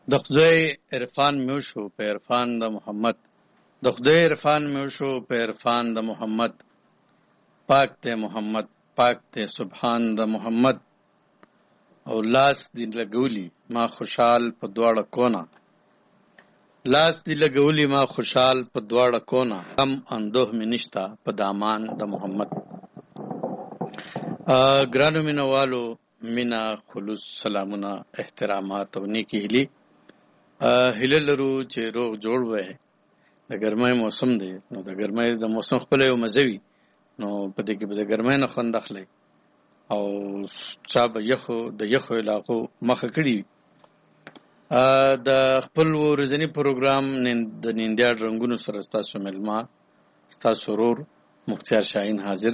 د خدای عرفان مې وشو په عرفان د محمد، د خدای عرفان مې وشو په عرفان د محمد. پاک دی محمد، پاک دی سبحان د محمد. او لاس دی لګولی ما خوشحال په دواړه کونه، لاس دی لګولی ما خوشحال په دواړه کونه. هم اندوه مې نشته په دامان د محمد. ګرانو مینوالو، مینا، خلوص، سلامونه، احترامات او نیکی هیلې. هیله لرو چې روغ جوړ وای. د ګرمۍ موسم دی، نو د ګرمۍ د موسم خپل یو مزه وي، نو په دې کې به د ګرمۍ نه خوند اخلئ او چا به د یخو علاقو مخه کړي وي. د خپل ورځني پروګرام د نیندیاړ رنګونو سره ستاسو مېلمه، ستاسو ورور مختیار شاهین حاضر